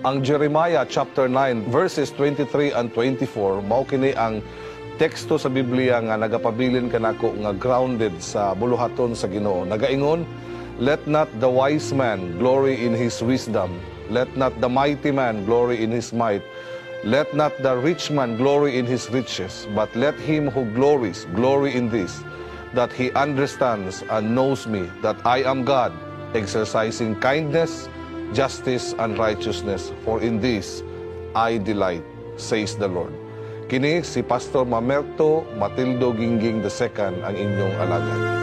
Ang Jeremiah chapter 9 verses 23 and 24 mao kini ang teksto sa Biblia nga nagapabilin kanako nga grounded sa buluhaton sa Ginoo. Nagaingon, "Let not the wise man glory in his wisdom, let not the mighty man glory in his might, let not the rich man glory in his riches, but let him who glories glory in this, that he understands and knows me, that I am God, exercising kindness, justice, and righteousness, for in this I delight, says the Lord." Kini si Pastor Mamerto Matildo Gingging II ang inyong alagad.